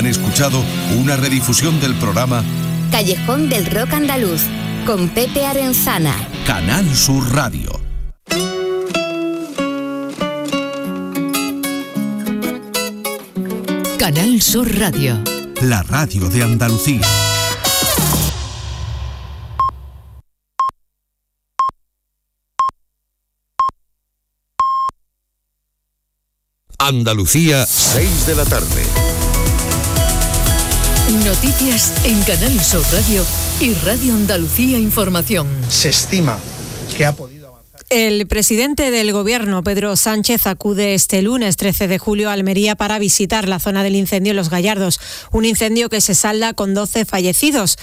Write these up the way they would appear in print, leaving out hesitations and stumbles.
Han escuchado una redifusión del programa Callejón del Rock Andaluz, con Pepe Arenzana. Canal Sur Radio. Canal Sur Radio. La radio de Andalucía. Andalucía, 6 de la tarde. Noticias en Canal Sur Radio y Radio Andalucía Información. Se estima que ha podido avanzar. El presidente del Gobierno, Pedro Sánchez, acude este lunes 13 de julio a Almería para visitar la zona del incendio en Los Gallardos, un incendio que se salda con 12 fallecidos.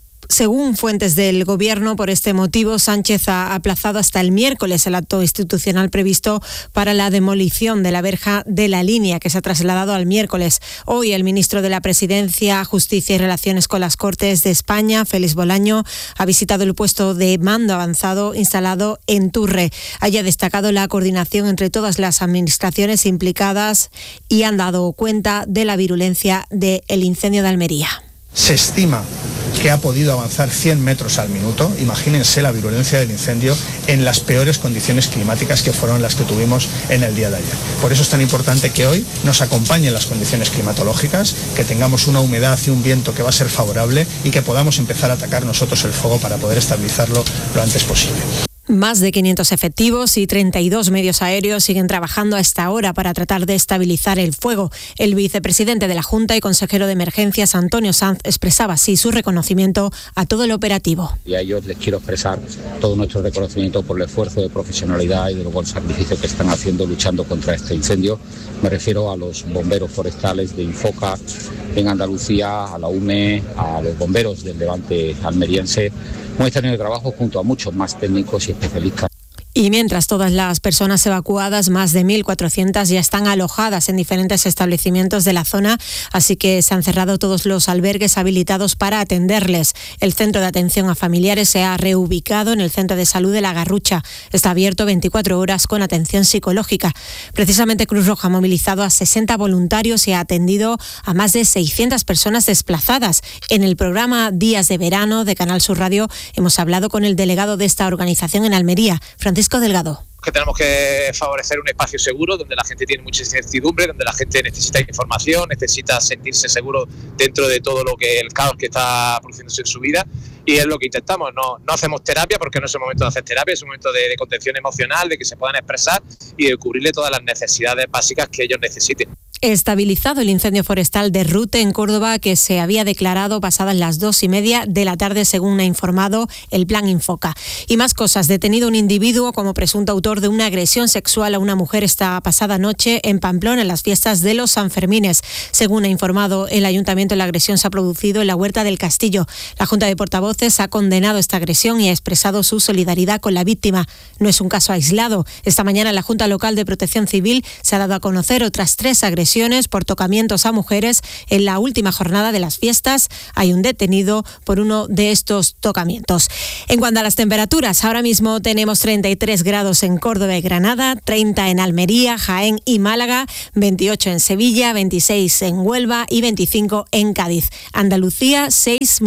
Según fuentes del Gobierno, por este motivo, Sánchez ha aplazado hasta el miércoles el acto institucional previsto para la demolición de la verja de la línea, que se ha trasladado al miércoles. Hoy, el ministro de la Presidencia, Justicia y Relaciones con las Cortes de España, Félix Bolaño, ha visitado el puesto de mando avanzado instalado en Turre. Haya destacado la coordinación entre todas las administraciones implicadas y han dado cuenta de la virulencia del incendio de Almería. Se estima que ha podido avanzar 100 metros al minuto. Imagínense la virulencia del incendio en las peores condiciones climáticas que fueron las que tuvimos en el día de ayer. Por eso es tan importante que hoy nos acompañen las condiciones climatológicas, que tengamos una humedad y un viento que va a ser favorable y que podamos empezar a atacar nosotros el fuego para poder estabilizarlo lo antes posible. Más de 500 efectivos y 32 medios aéreos siguen trabajando a esta hora para tratar de estabilizar el fuego. El vicepresidente de la Junta y consejero de Emergencias, Antonio Sanz, expresaba así su reconocimiento a todo el operativo. Y a ellos les quiero expresar todo nuestro reconocimiento por el esfuerzo de profesionalidad y de luego el sacrificio que están haciendo luchando contra este incendio. Me refiero a los bomberos forestales de Infoca en Andalucía, a la UME, a los bomberos del Levante almeriense. Un extraordinario trabajo junto a muchos más técnicos y especialistas. Y mientras todas las personas evacuadas, más de 1.400 ya están alojadas en diferentes establecimientos de la zona, así que se han cerrado todos los albergues habilitados para atenderles. El centro de atención a familiares se ha reubicado en el centro de salud de La Garrucha. Está abierto 24 horas con atención psicológica. Precisamente Cruz Roja ha movilizado a 60 voluntarios y ha atendido a más de 600 personas desplazadas. En el programa Días de Verano de Canal Sur Radio hemos hablado con el delegado de esta organización en Almería, Francisco Delgado. Que tenemos que favorecer un espacio seguro donde la gente tiene mucha incertidumbre, donde la gente necesita información, necesita sentirse seguro dentro de todo lo que el caos que está produciéndose en su vida, y es lo que intentamos. No hacemos terapia porque no es el momento de hacer terapia, es un momento de contención emocional, de que se puedan expresar y de cubrirle todas las necesidades básicas que ellos necesiten. Estabilizado el incendio forestal de Rute en Córdoba, que se había declarado pasadas las 2:30 de la tarde, según ha informado el Plan Infoca. Y más cosas. Detenido un individuo como presunto autor de una agresión sexual a una mujer esta pasada noche en Pamplona, en las fiestas de los Sanfermines. Según ha informado el Ayuntamiento, la agresión se ha producido en la Huerta del Castillo. La Junta de Portavoces ha condenado esta agresión y ha expresado su solidaridad con la víctima. No es un caso aislado. Esta mañana en la Junta Local de Protección Civil se ha dado a conocer otras 3 agresiones por tocamientos a mujeres. En la última jornada de las fiestas hay un detenido por uno de estos tocamientos. En cuanto a las temperaturas, ahora mismo tenemos 33 grados en Córdoba y Granada, 30 en Almería, Jaén y Málaga, 28 en Sevilla, 26 en Huelva y 25 en Cádiz. Andalucía, 6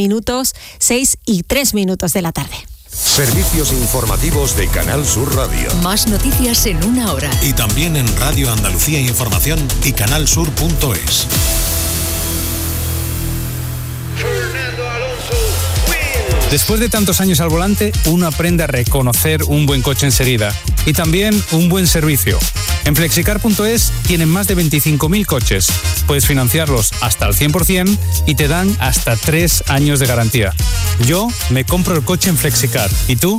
y 3 minutos de la tarde. Servicios informativos de Canal Sur Radio. Más noticias en una hora. Y también en Radio Andalucía Información y canalsur.es. Después de tantos años al volante, uno aprende a reconocer un buen coche enseguida y también un buen servicio. En flexicar.es tienen más de 25.000 coches. Puedes financiarlos hasta el 100% y te dan hasta 3 años de garantía. Yo me compro el coche en Flexicar. ¿Y tú?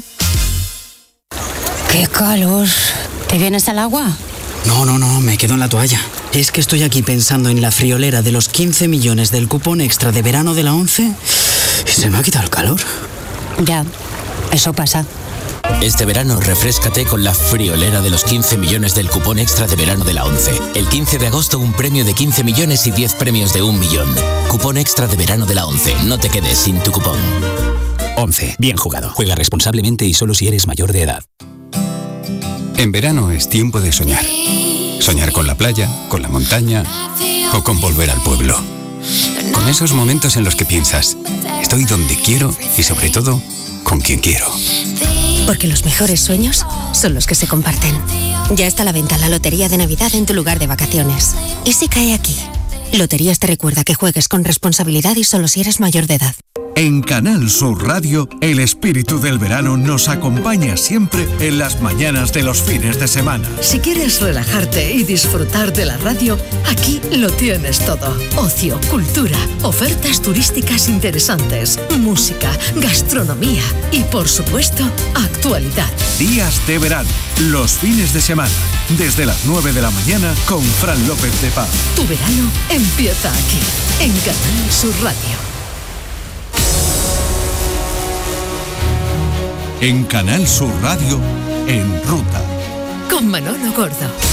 ¡Qué calor! ¿Te vienes al agua? No, me quedo en la toalla. Es que estoy aquí pensando en la friolera de los 15 millones del cupón extra de verano de la 11 y se me ha quitado el calor. Ya, eso pasa. Este verano refréscate con la friolera de los 15 millones del cupón extra de verano de la 11. El 15 de agosto un premio de 15 millones y 10 premios de 1 millón. Cupón extra de verano de la 11. No te quedes sin tu cupón. 11. Bien jugado. Juega responsablemente y solo si eres mayor de edad. En verano es tiempo de soñar. Soñar con la playa, con la montaña o con volver al pueblo. Son esos momentos en los que piensas, estoy donde quiero y sobre todo, con quien quiero. Porque los mejores sueños son los que se comparten. Ya está a la venta la Lotería de Navidad en tu lugar de vacaciones. ¿Y si cae aquí? Loterías te recuerda que juegues con responsabilidad y solo si eres mayor de edad. En Canal Sur Radio, el espíritu del verano nos acompaña siempre en las mañanas de los fines de semana. Si quieres relajarte y disfrutar de la radio, aquí lo tienes todo. Ocio, cultura, ofertas turísticas interesantes, música, gastronomía y, por supuesto, actualidad. Días de verano, los fines de semana, desde las 9 de la mañana con Fran López de Paz. Tu verano empieza aquí, en Canal Sur Radio. En Canal Sur Radio, En Ruta. Con Manolo Gordo.